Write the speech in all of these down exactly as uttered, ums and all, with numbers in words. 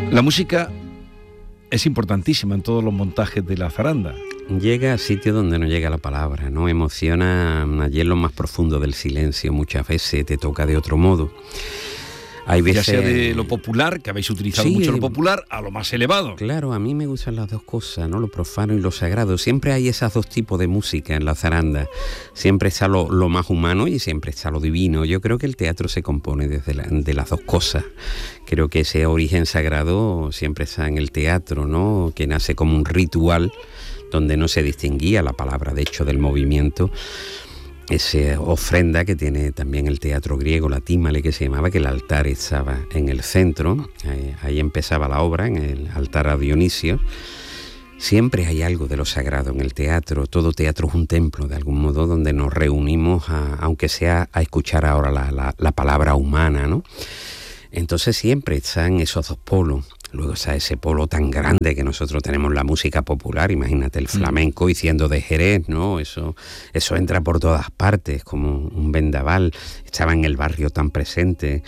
La música es importantísima en todos los montajes de la zaranda. Llega a sitios donde no llega la palabra, ¿no? Emociona allí en lo más profundo del silencio. Muchas veces te toca de otro modo. Hay veces... Ya sea de lo popular, que habéis utilizado sí, mucho lo popular, a lo más elevado. Claro, a mí me gustan las dos cosas, ¿no? Lo profano y lo sagrado. Siempre hay esos dos tipos de música en la zaranda. Siempre está lo, lo más humano y siempre está lo divino. Yo creo que el teatro se compone desde la, de las dos cosas. Creo que ese origen sagrado siempre está en el teatro, ¿no? Que nace como un ritual donde no se distinguía la palabra, de hecho, del movimiento. Esa ofrenda que tiene también el teatro griego, la tímale que se llamaba, que el altar estaba en el centro, ahí, ahí empezaba la obra, en el altar a Dionisio. Siempre hay algo de lo sagrado en el teatro, todo teatro es un templo de algún modo donde nos reunimos, a, aunque sea a escuchar ahora la, la, la palabra humana, ¿no? Entonces siempre están esos dos polos. Luego está ese polo tan grande que nosotros tenemos, la música popular, imagínate el flamenco y siendo de Jerez, ¿no? Eso, eso entra por todas partes como un vendaval, estaba en el barrio tan presente,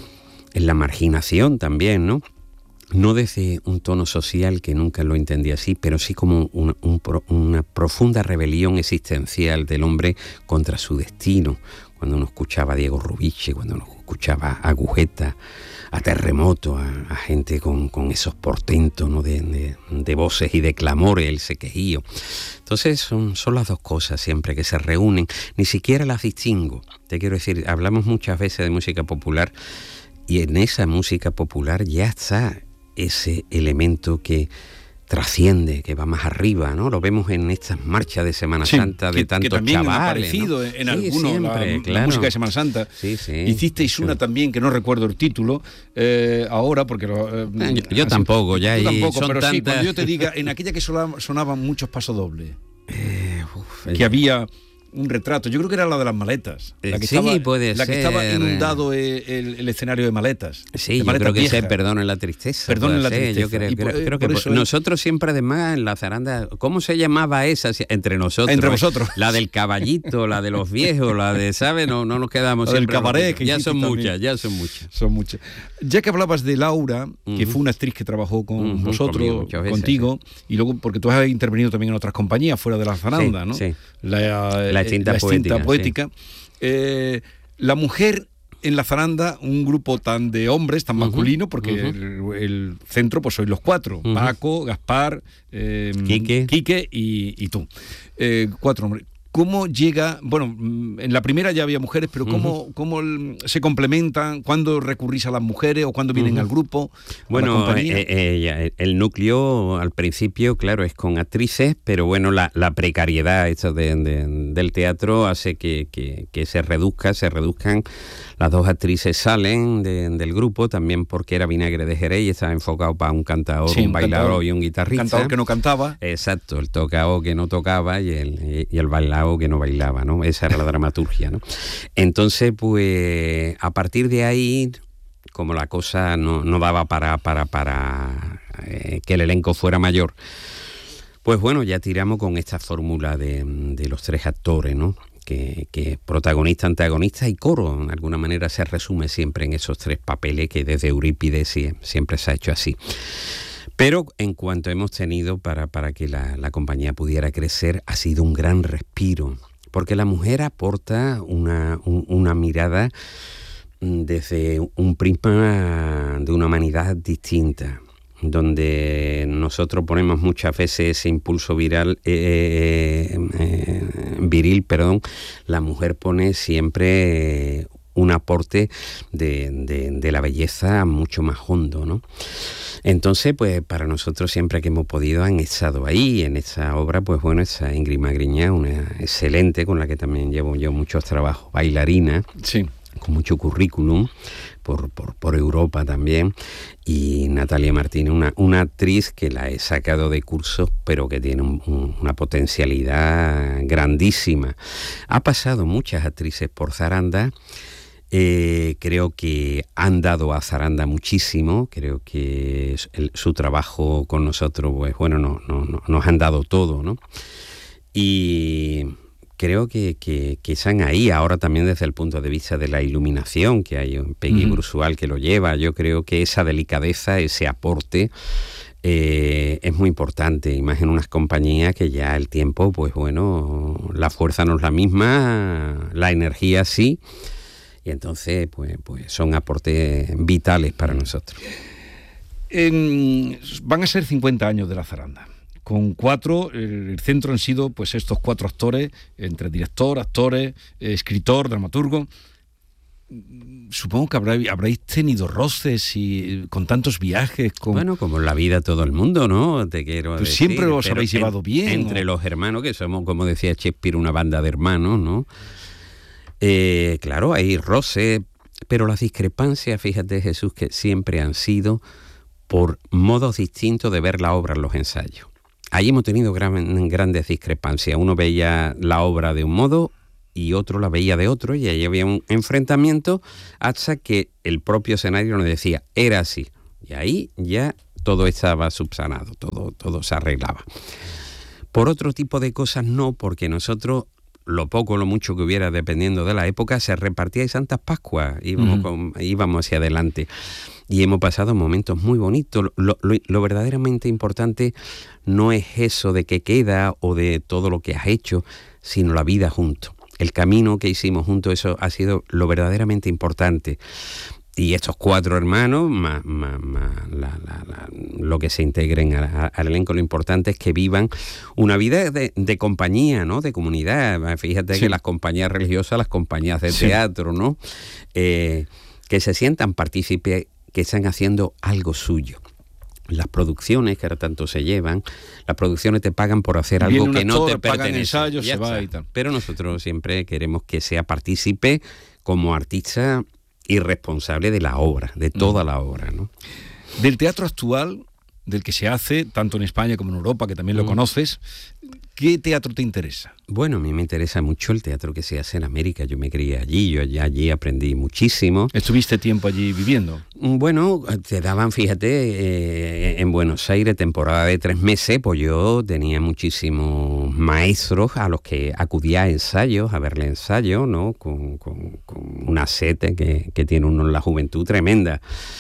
en la marginación también, ¿no? No desde un tono social que nunca lo entendí así, pero sí como una, un, una profunda rebelión existencial del hombre contra su destino. Cuando uno escuchaba a Diego Rubiche, cuando uno escuchaba a Agujeta, a Terremoto, a, a gente con, con esos portentos, ¿no? de, de, de voces y de clamores, el sequejío. Entonces son, son las dos cosas siempre que se reúnen, ni siquiera las distingo. Te quiero decir, hablamos muchas veces de música popular y en esa música popular ya está ese elemento que trasciende, que va más arriba, ¿no? Lo vemos en estas marchas de Semana sí, Santa de que, tantos que también chavales, ha aparecido, ¿no? En sí, algunos, siempre, la, claro. la música de Semana Santa. Sí, sí, Hicisteis sí. una también, que no recuerdo el título, eh, ahora, porque... Lo, eh, yo yo así, tampoco, ya yo hay, tampoco, son pero tantas... sí, cuando yo te diga, en aquella que sonaban, sonaban muchos pasodobles, eh, uf, que eh, había... un retrato, yo creo que era la de las maletas, la que, sí, estaba, puede la que ser. estaba inundado el, el, el escenario de maletas. Sí, de yo maletas creo que viejas. ese Perdonen la tristeza. Perdonen la ser. tristeza. Yo creo, por, creo, creo por que eso por, nosotros siempre además en la zaranda, ¿cómo se llamaba esa? Entre nosotros. Entre vosotros. La del caballito, la de los viejos, la de, ¿sabes? No, no nos quedamos la siempre. del cabaret. Que ya son también. muchas, ya son muchas. Son muchas. Ya que hablabas de Laura, uh-huh. que fue una actriz que trabajó con uh-huh, vosotros, veces, contigo, sí. Y luego porque tú has intervenido también en otras compañías fuera de la zaranda, sí, ¿no? Sí. La, la extinta la poética. poética. Sí. Eh, la mujer en la zaranda, un grupo tan de hombres, tan uh-huh, masculino, porque uh-huh. el, el centro pues sois los cuatro, uh-huh. Paco, Gaspar, eh, Quique, Quique y, y tú, eh, cuatro hombres. ¿Cómo llega? Bueno, en la primera ya había mujeres, pero ¿cómo, uh-huh. cómo se complementan? ¿Cuándo recurrís a las mujeres o cuándo vienen uh-huh. al grupo? Bueno, eh, eh, el núcleo al principio, claro, es con actrices, pero bueno, la, la precariedad esto de, de, del teatro hace que, que, que se reduzca, se reduzcan. Las dos actrices salen de, del grupo, también porque era Vinagre de Jerez y estaba enfocado para un cantador, sí, un, un bailador cantador, y un guitarrista. Un cantador que no cantaba. Exacto, el tocao que no tocaba y el, y el bailador que no bailaba, ¿no? Esa era la dramaturgia, ¿no? Entonces, pues, a partir de ahí, como la cosa no, no daba para, para, para eh, que el elenco fuera mayor, pues bueno, ya tiramos con esta fórmula de, de los tres actores, ¿no? Que, que protagonista, antagonista y coro, de alguna manera se resume siempre en esos tres papeles que desde Eurípides siempre se ha hecho así. Pero en cuanto hemos tenido para, para que la, la compañía pudiera crecer, ha sido un gran respiro, porque la mujer aporta una, un, una mirada desde un prisma de una humanidad distinta, donde nosotros ponemos muchas veces ese impulso viral, eh, eh, viril, perdón, la mujer pone siempre un aporte de, de, de la belleza mucho más hondo, ¿no? Entonces, pues para nosotros siempre que hemos podido han estado ahí en esta obra, pues bueno, esa Ingrid Magriñá, una excelente con la que también llevo yo muchos trabajos, bailarina, sí, con mucho currículum por, por, por Europa también, y Natalia Martínez, una, una actriz que la he sacado de cursos, pero que tiene un, un, una potencialidad grandísima. Ha pasado muchas actrices por zaranda. Eh, creo que han dado a zaranda muchísimo, creo que el, su trabajo con nosotros, pues bueno, no, no, no, nos han dado todo, ¿no? Y creo que, que, que están ahí ahora también desde el punto de vista de la iluminación, que hay un Peggy uh-huh. Brusual que lo lleva. Yo creo que esa delicadeza, ese aporte eh, es muy importante, y más en unas compañías que ya el tiempo, pues bueno, la fuerza no es la misma, la energía sí, y entonces pues, pues son aportes vitales para nosotros. Eh, van a ser cincuenta años de la zaranda. Con cuatro, el centro han sido pues estos cuatro actores, entre director, actores, eh, escritor, dramaturgo. Supongo que habréis, habréis tenido roces y con tantos viajes. Con... Bueno, como en la vida todo el mundo, ¿no? Te quiero pues decir. Siempre os habéis llevado en, bien. Entre ¿o? los hermanos, que somos, como decía Shakespeare, una banda de hermanos, ¿no? Eh, claro, hay roces, pero las discrepancias, fíjate, Jesús, que siempre han sido por modos distintos de ver la obra en los ensayos. Ahí hemos tenido gran, grandes discrepancias. Uno veía la obra de un modo y otro la veía de otro, y ahí había un enfrentamiento hasta que el propio escenario nos decía, era así. Y ahí ya todo estaba subsanado, todo, todo se arreglaba. Por otro tipo de cosas no, porque nosotros, lo poco o lo mucho que hubiera, dependiendo de la época, se repartía en Santas Pascuas, íbamos, uh-huh. con, íbamos hacia adelante. Y hemos pasado momentos muy bonitos. Lo, lo, lo verdaderamente importante no es eso de qué queda o de todo lo que has hecho, sino la vida juntos. El camino que hicimos juntos, eso ha sido lo verdaderamente importante. Y estos cuatro hermanos, más, más, más la, la, la, lo que se integren al, al elenco, lo importante es que vivan una vida de, de compañía, ¿no? De comunidad. Fíjate sí. que las compañías religiosas, las compañías de sí. teatro, ¿no? Eh, que se sientan partícipes, que están haciendo algo suyo. Las producciones, que ahora tanto se llevan, las producciones te pagan por hacer algo Viene que no actor, te pertenece. Pagan ensayos, se va y tal. Pero nosotros siempre queremos que sea partícipe como artista y responsable de la obra, de toda mm. la obra, ¿no? Del teatro actual, del que se hace, tanto en España como en Europa, que también lo mm. conoces, ¿qué teatro te interesa? Bueno, a mí me interesa mucho el teatro que se hace en América. Yo me crié allí, yo allí, allí aprendí muchísimo. ¿Estuviste tiempo allí viviendo? Bueno, te daban, fíjate, eh, en Buenos Aires, temporada de tres meses, pues yo tenía muchísimos maestros a los que acudía a ensayos, a verle ensayos, ¿no? Con, con, con una sete que, que tiene uno en la juventud tremenda.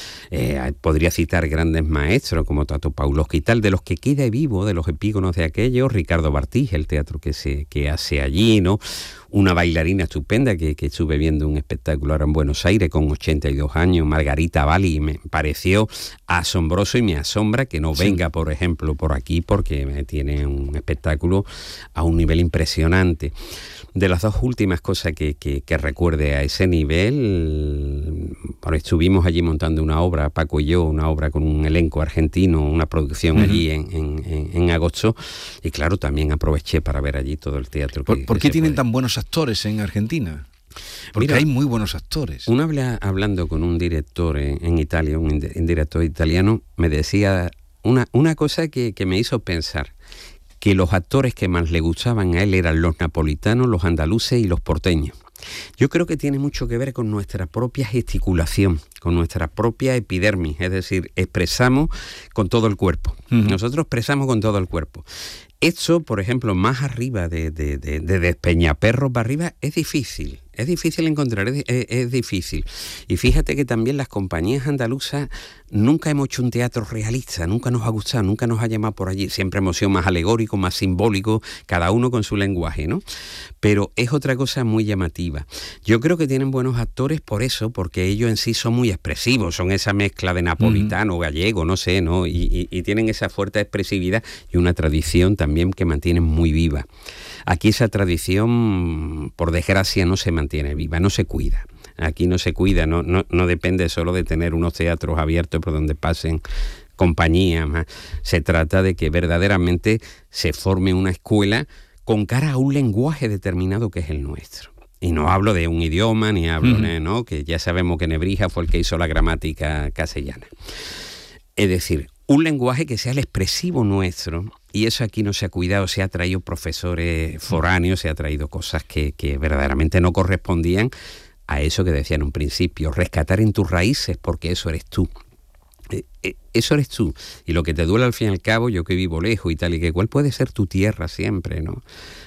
Eh, podría citar grandes maestros como Tato Pavlovsky y tal, de los que queda vivo, de los epígonos de aquellos, Ricardo Bartís, el teatro que se que hace allí, ¿no? Una bailarina estupenda que, que estuve viendo un espectáculo ahora en Buenos Aires con ochenta y dos años, Margarita Bali, y me pareció asombroso y me asombra que no sí. venga, por ejemplo, por aquí, porque tiene un espectáculo a un nivel impresionante. De las dos últimas cosas que, que, que recuerde a ese nivel, bueno, estuvimos allí montando una obra, Paco y yo, una obra con un elenco argentino, una producción uh-huh. allí en, en, en agosto, y claro, también aproveché para ver allí todo el teatro. ¿Por, que, ¿por que qué tienen puede. tan buenos actores en Argentina? Porque Mira, hay muy buenos actores. Una vez hablando con un director en, en Italia, un, un director italiano, me decía una, una cosa que, que me hizo pensar, que los actores que más le gustaban a él eran los napolitanos, los andaluces y los porteños. Yo creo que tiene mucho que ver con nuestra propia gesticulación, con nuestra propia epidermis, es decir, expresamos con todo el cuerpo. Uh-huh. Nosotros expresamos con todo el cuerpo. Esto, por ejemplo, más arriba de, de, de, de Despeñaperros para arriba, es difícil. Es difícil encontrar, es, es, es difícil. Y fíjate que también las compañías andaluzas nunca hemos hecho un teatro realista, nunca nos ha gustado, nunca nos ha llamado por allí. Siempre hemos sido más alegóricos, más simbólicos, cada uno con su lenguaje, ¿no? Pero es otra cosa muy llamativa. Yo creo que tienen buenos actores por eso, porque ellos en sí son muy expresivos, son esa mezcla de napolitano, uh-huh. gallego, no sé, ¿no? Y, y, y tienen esa fuerte expresividad y una tradición también que mantienen muy viva. Aquí esa tradición, por desgracia, no se mantiene viva, no se cuida. Aquí no se cuida, no, no, no depende solo de tener unos teatros abiertos por donde pasen compañías. Se trata de que verdaderamente se forme una escuela con cara a un lenguaje determinado que es el nuestro. Y no hablo de un idioma, ni hablo, uh-huh. ¿no? Que ya sabemos que Nebrija fue el que hizo la gramática castellana. Es decir, un lenguaje que sea el expresivo nuestro, y eso aquí no se ha cuidado, se ha traído profesores foráneos, se ha traído cosas que, que verdaderamente no correspondían a eso que decía en un principio, rescatar en tus raíces, porque eso eres tú. Eh, eh, eso eres tú, y lo que te duele al fin y al cabo, yo que vivo lejos y tal y que cual puede ser tu tierra siempre, ¿no?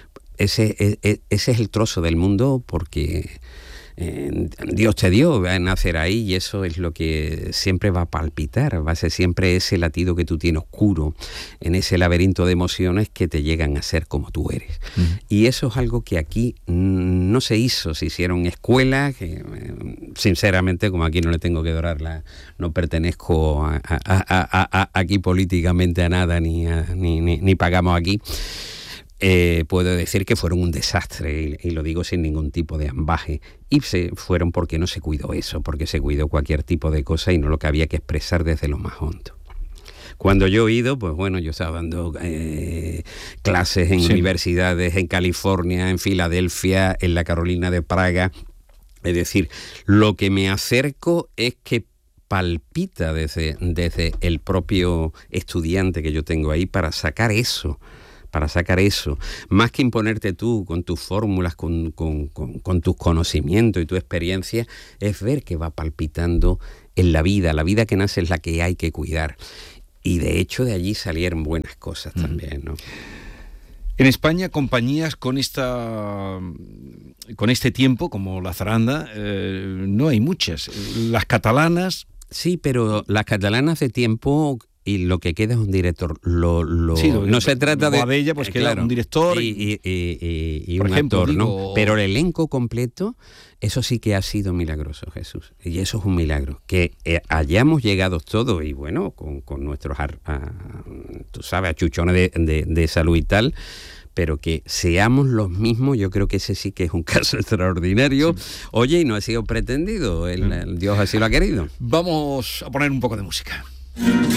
ese, ese, ese es el trozo del mundo porque eh, Dios te dio, va a nacer ahí, y eso es lo que siempre va a palpitar, va a ser siempre ese latido que tú tienes oscuro, en ese laberinto de emociones que te llegan a ser como tú eres. Uh-huh. Y eso es algo que aquí no se hizo, se hicieron escuelas, que sinceramente, como aquí no le tengo que dorar la, no pertenezco a, a, a, a, aquí políticamente a nada, ni, a, ni, ni, ni pagamos aquí. Eh, puedo decir que fueron un desastre, y, y lo digo sin ningún tipo de ambaje, y se fueron porque no se cuidó eso, porque se cuidó cualquier tipo de cosa y no lo que había que expresar desde lo más hondo. Cuando yo he ido, pues bueno, yo estaba dando eh, clases en sí. universidades en California, en Filadelfia, en la Carolina de Praga. Es decir, lo que me acerco es que palpita desde, desde el propio estudiante que yo tengo ahí para sacar eso. para sacar eso, más que imponerte tú con tus fórmulas, con, con, con, con tus conocimientos y tu experiencia, es ver que va palpitando en la vida. La vida que nace es la que hay que cuidar. Y de hecho de allí salieron buenas cosas también, ¿no? En España, compañías con esta con este tiempo, como la Zaranda, eh, no hay muchas. Las catalanas... Sí, pero las catalanas de tiempo... Y lo que queda es un director. Lo, lo, sí, lo, no se trata de... Boadella, pues eh, queda claro, un director y, y, y, y, y un ejemplo, actor, digo, ¿no? Pero el elenco completo, eso sí que ha sido milagroso, Jesús. Y eso es un milagro. Que eh, hayamos llegado todos, y bueno, con, con nuestros, a, a, tú sabes, achuchones de, de, de salud y tal, pero que seamos los mismos, yo creo que ese sí que es un caso extraordinario. Sí. Oye, y no ha sido pretendido, el, el Dios así lo ha querido. Vamos a poner un poco de música.